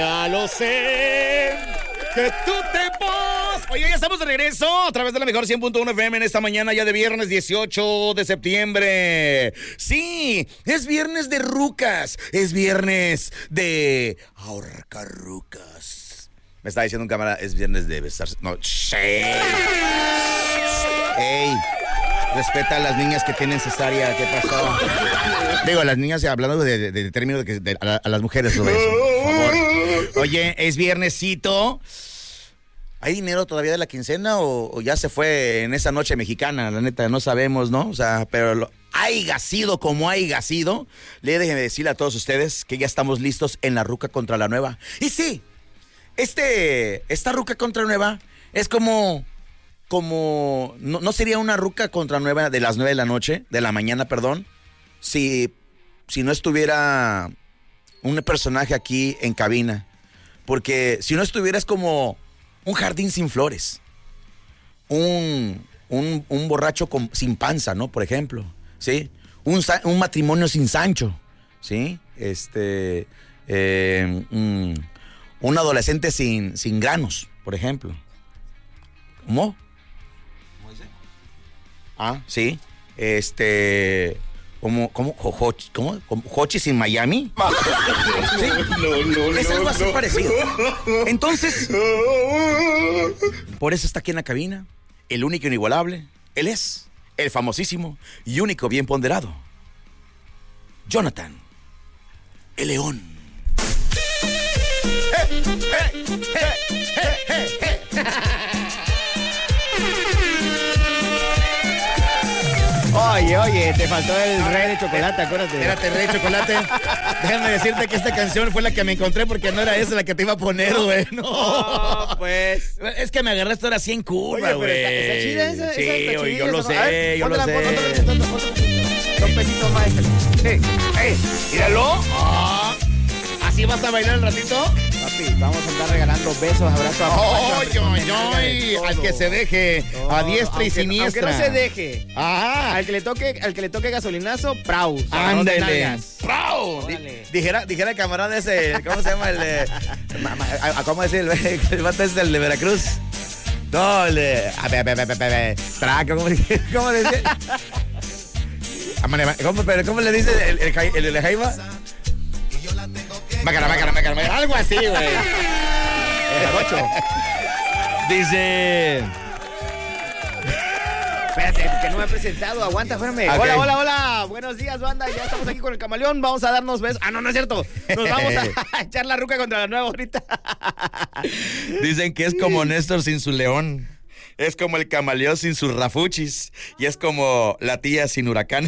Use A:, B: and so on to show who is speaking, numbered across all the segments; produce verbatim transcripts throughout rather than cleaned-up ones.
A: Ya lo sé, que tú te vas. Oye, ya estamos de regreso a través de la mejor cien punto uno F M en esta mañana ya de viernes dieciocho de septiembre. Sí, es viernes de rucas, es viernes de ahorcar rucas. Me está diciendo un camarada, es viernes de besarse. No, shey. Ey, respeta a las niñas que tienen cesárea, ¿qué pasó? Digo, a las niñas, hablando de, de, de término de que de, a, a las mujeres, lo ves, por favor. Oye, es viernesito. ¿Hay dinero todavía de la quincena o, o ya se fue en esa noche mexicana? La neta, no sabemos, ¿no? O sea, pero lo, haya sido como haya sido, le déjenme decirle a todos ustedes que ya estamos listos en la ruca contra la nueva. Y sí, este, esta ruca contra nueva es como... como no, no sería una ruca contra nueva de las nueve de la noche, de la mañana, perdón, si, si no estuviera un personaje aquí en cabina. Porque si no estuviera es como un jardín sin flores. Un, un, un borracho con, sin panza, ¿no? Por ejemplo, ¿sí? Un, un matrimonio sin Sancho, ¿sí? Este, eh, un, un adolescente sin, sin granos, por ejemplo. ¿Cómo? Ah, sí. Este. ¿Cómo? ¿Cómo? ¿Cómo? ¿Cómo? ¿Hochis en Miami? ¿Sí? No, no, es algo así parecido. Entonces, por eso está aquí en la cabina, el único inigualable. Él es el famosísimo y único bien ponderado, Jonathan, el León. ¡Eh, eh, eh, eh, eh, eh!
B: Oye, oye, te faltó el rey de chocolate, acuérdate.
A: Espérate, rey de chocolate. Déjame decirte que esta canción fue la que me encontré porque no era esa la que te iba a poner, güey. No.
B: No, pues.
A: Es que me agarraste ahora así en curva, güey.
B: Está, está chida esa.
A: Sí,
B: esa está
A: oye,
B: chida,
A: yo lo
B: esa,
A: sé,
B: ¿no? Ver,
A: yo lo
B: póntela,
A: sé.
B: póntela, póntela, póntela. Dos pesitos más.
A: ¡Ey! ¡Ey! ¡Míralo! Ah, ¿así vas a bailar el ratito?
B: Papi, vamos a andar regalando besos, abrazos a
A: ¡Ay, ay, ay! Al que se deje, a diestra y
B: aunque,
A: siniestra.
B: Aunque no se deje.
A: ¡Ah!
B: Al que le toque, al que le toque gasolinazo, prau.
A: ¡Ándele! ¡Prau!
B: Órale.
A: Dijera, dijera el camarada ese, ¿cómo se llama el de... ¿Cómo decir? El, el vato es el de Veracruz. No, el de... A ver, a ver, a ver, a ver. Traca, ¿cómo dice? ¿Cómo dice? ¿Cómo, pero, ¿Cómo le dice el, el, el, el de Jaima? Bácara, bácara, bácara, bácara. Algo así, güey.
B: El jarocho.
A: Dice...
B: Espérate, que no me he presentado. Aguanta, espérame.
A: Okay.
B: Hola, hola, hola. Buenos días, banda. Ya estamos aquí con el camaleón. Vamos a darnos besos. Ah, no, no es cierto. Nos vamos a echar la ruca contra la nueva ahorita.
A: Dicen que es como Néstor sin su león. Es como el camaleón sin sus rafuchis. Y es como la tía sin huracán.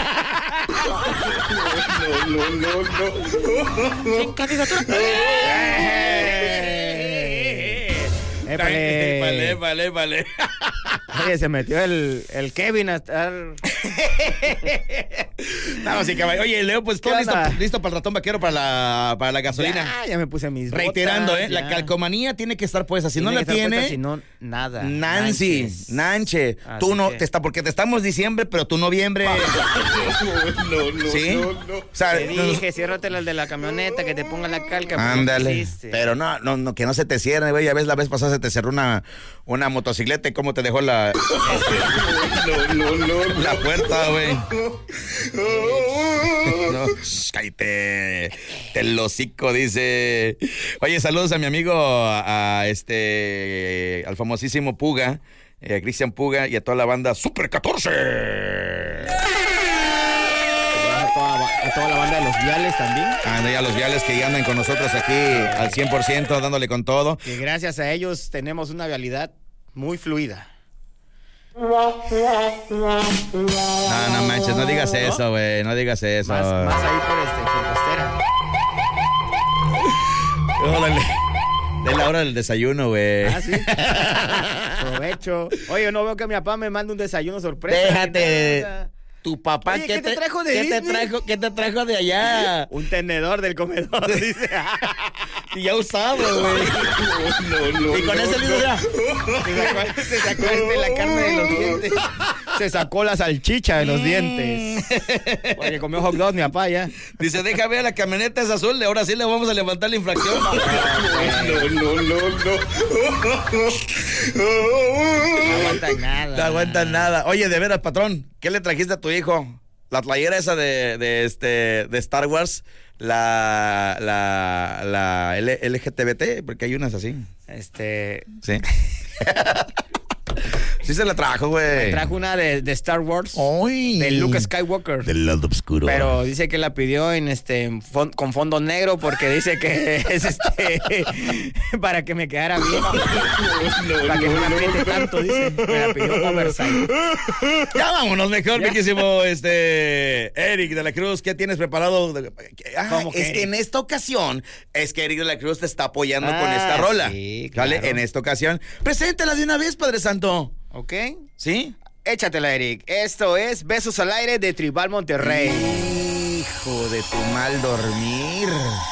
A: No, no, no, no. Sin candidatura.
B: Épale.
A: Vale, vale, vale.
B: Oye, se metió el, el Kevin a estar...
A: No, sí, caballo. Oye, Leo, pues todo listo, listo para el ratón vaquero, para la, para la gasolina.
B: Ya, ya me puse mis
A: Reiterando,
B: botas,
A: ¿eh?
B: ya.
A: La calcomanía tiene que estar puesta. Si
B: Tiene
A: no la
B: que estar
A: tiene...
B: puesta, si no, nada.
A: Nancy,
B: Nanches.
A: Nanche.
B: Así
A: Tú no,
B: que-
A: te está, porque te estamos diciembre, pero tú noviembre.
C: No, no,
A: ¿Sí?
C: no, no.
A: O sea,
B: Te
A: nos-
B: dije, ciérrate el de la camioneta, que te ponga la calca. pero no
A: ándale.
B: quisiste.
A: Pero no, no, no, que no se te cierre, güey. Ya ves, la vez pasada se te cerró una, una motocicleta y cómo te dejó la,
C: No, no, no, no.
A: la puerta, güey. No, shh, cállate. El hocico dice. Oye, saludos a mi amigo, a, a este, al famosísimo Puga, eh, a Cristian Puga y a toda la banda Super catorce.
B: A toda, a toda la banda de los viales también.
A: Anda ya los viales que ya andan con nosotros aquí al cien por ciento, dándole con todo.
B: Que gracias a ellos tenemos una vialidad muy fluida.
A: No, no manches, no digas eso, güey, no digas eso.
B: Más, más ahí por este, por Costera.
A: Órale. De la hora del desayuno, güey.
B: Ah, sí. Provecho. Oye, no veo que mi papá me mande un desayuno sorpresa.
A: Déjate.
B: Nada.
A: Tu papá,
B: Oye,
A: ¿qué,
B: ¿qué te trajo de
A: ¿qué te
B: Disney?
A: trajo, ¿Qué te trajo de allá?
B: Un tenedor del comedor, dice.
A: Y ya usado, güey.
C: No, no,
A: Y con
C: no,
A: ese
C: no.
A: libro ya.
B: Se sacó, se sacó este, la carne de los dientes. Se sacó la salchicha de los dientes. Porque comió hot dog mi papá ya.
D: Dice, deja ver, la camioneta es azul, ahora sí le vamos a levantar la infracción.
C: No, no, no, no.
B: No aguantan nada.
D: No aguantan nada. Oye, de veras, patrón, ¿qué le trajiste a tu hijo? La playera esa de, de este de Star Wars, la la la L- L G T B T, porque hay unas así.
B: Este.
D: Sí. Sí se la trajo, güey.
B: Trajo una de, de Star Wars.
D: ¡Ay!
B: De Luke Skywalker.
D: Del lado oscuro.
B: Pero dice que la pidió en este fon- con fondo negro porque dice que es este para que me quedara bien. Para que no me apriete tanto, dice. Me la pidió oversize.
D: Ya vámonos mejor,
B: ¿Ya?
D: miquísimo, este, Eric de la Cruz, ¿qué tienes preparado? Ah,
B: ¿Cómo que
D: es que
B: Eric?
D: en esta ocasión, es que Eric de la Cruz te está apoyando
B: Ah,
D: con esta rola.
B: sí,
D: ¿Vale?
B: claro.
D: En esta ocasión, preséntala de una vez, Padre Santo.
B: ¿Ok?
D: ¿Sí?
B: Échatela, Eric. Esto es Besos al Aire de Tribal Monterrey.
A: Hijo de tu mal dormir.